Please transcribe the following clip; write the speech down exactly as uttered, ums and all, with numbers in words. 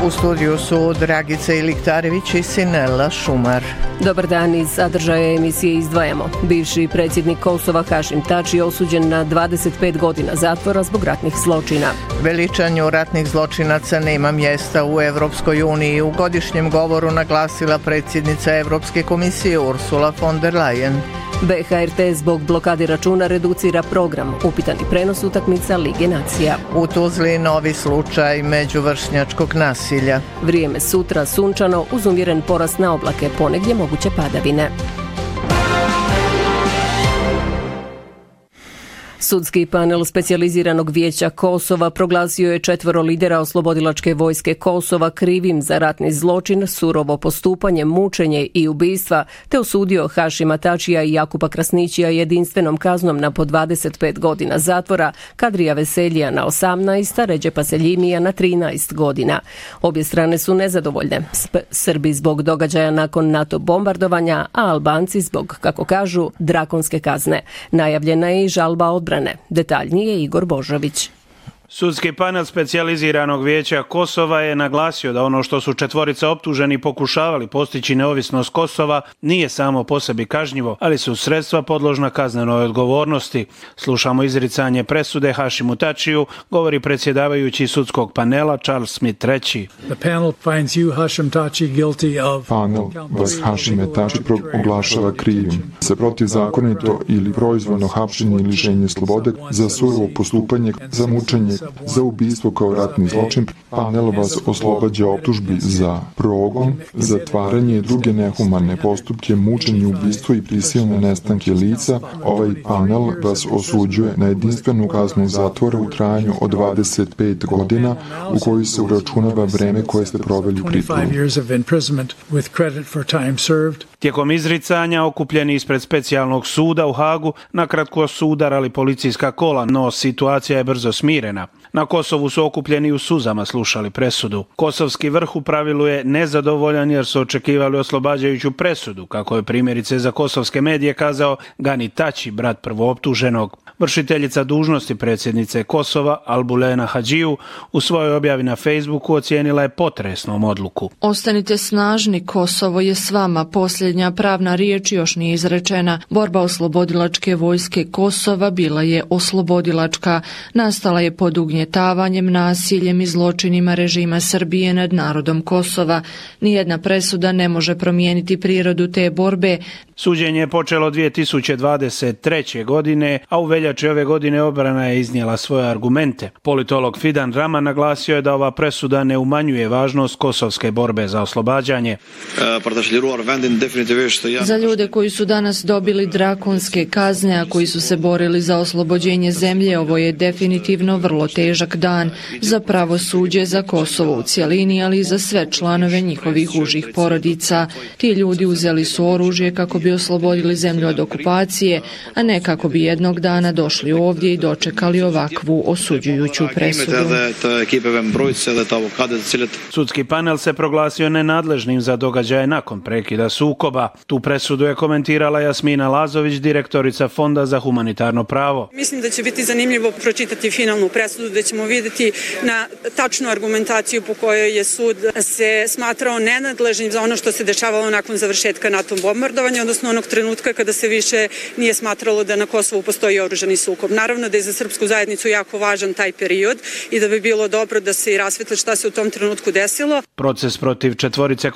U studiju su Dragica Iliktarević i Sinela Šumar. Dobar dan, iz sadržaja emisije izdvajamo. Bivši predsjednik Kosova Hašim Tači je osuđen na dvadeset pet godina zatvora zbog ratnih zločina. Veličanju ratnih zločinaca nema mjesta u Evropskoj uniji. U godišnjem govoru naglasila predsjednica Evropske komisije Ursula von der Leyen. B H R T zbog blokade računa reducira program. Upitani prenos utakmica Lige nacija. U Tuzli novi slučaj međuvršnjačkog nasilja. Vrijeme sutra sunčano uz umjeren porast na oblake, ponegdje moguće padavine. Sudski panel specijaliziranog vijeća Kosova proglasio je četvoro lidera oslobodilačke vojske Kosova krivim za ratni zločin, surovo postupanje, mučenje i ubistva, te osudio Hašima Tačija i Jakupa Krasnićija jedinstvenom kaznom na po dvadeset pet godina zatvora, Kadrija Veseljija na osamnaest, a Redžepa Seljimija na trinaest godina. Obje strane su nezadovoljne. Srbi zbog događaja nakon NATO bombardovanja, a Albanci zbog, kako kažu, drakonske kazne. Najavljena je i žalba odbrane. Detaljnije Igor Božović. Sudski panel specijaliziranog vijeća Kosova je naglasio da ono što su četvorica optuženi pokušavali postići neovisnost Kosova nije samo po sebi kažnjivo, ali su sredstva podložna kaznenoj odgovornosti. Slušamo izricanje presude Hašimu Tačiju, govori predsjedavajući sudskog panela Charles Smith treći. Panel vas Hašime Tači oglašava krivim za protivzakonito ili proizvoljno hapšenje ili lišenje slobode, za surovo postupanje, za mučenje, za ubistvo kao ratni zločin. Panel vas oslobađa optužbi za progon, zatvaranje i druge nehumane postupke, mučenje, ubistvo i prisilne nestanke lica. Ovaj panel vas osuđuje na jedinstvenu kaznu zatvora u trajanju od dvadeset pet godina, u kojoj se uračunava vreme koje ste proveli u pritvoru. Tijekom izricanja okupljeni ispred specijalnog suda u Hagu nakratko su udarali policijska kola, no situacija je brzo smirena. Na Kosovu su okupljeni u suzama slušali presudu. Kosovski vrh u pravilu je nezadovoljan jer su očekivali oslobađajuću presudu, kako je primjerice za kosovske medije kazao Gani Tači, brat prvooptuženog. Vršiteljica dužnosti predsjednice Kosova, Albulena Hadžiju, u svojoj objavi na Facebooku ocijenila je potresnom odluku. Ostanite snažni, Kosovo je s vama. Posljednja pravna riječ još nije izrečena. Borba oslobodilačke vojske Kosova bila je oslobodilačka. Nastala je pod ugnjetavanjem, nasiljem i zločinima režima Srbije nad narodom Kosova. Nijedna presuda ne može promijeniti prirodu te borbe. Suđenje je počelo dvije tisuće dvadeset treće. godine, a u veljači ove godine obrana je iznijela svoje argumente. Politolog Fidan Rama naglasio je da ova presuda ne umanjuje važnost kosovske borbe za oslobađanje. Za ljude koji su danas dobili drakonske kazne, a koji su se borili za oslobođenje zemlje, ovo je definitivno vrlo težak dan za pravosuđe, za Kosovo u cjelini, ali i za sve članove njihovih užih porodica. Ti ljudi uzeli su oružje kako bi oslobodili zemlju od okupacije, a ne kako bi jednog dana došli ovdje i dočekali ovakvu osuđujuću presudu. Sudski panel se proglasio nenadležnim za događaje nakon prekida sukoba. Tu presudu je komentirala Jasmina Lazović, direktorica Fonda za humanitarno pravo. Mislim da će biti zanimljivo pročitati finalnu presudu, da ćemo vidjeti na tačnu argumentaciju po kojoj je sud se smatrao nenadležnim za ono što se dešavalo nakon završetka NATO bombardovanja, odnosno onog trenutka kada se više nije smatralo da na Kosovu postoji oružani sukob. Naravno da je za srpsku zajednicu jako važan taj period i da bi bilo dobro da se i rasvetli šta se u tom trenutku desilo. Proces protiv četvorice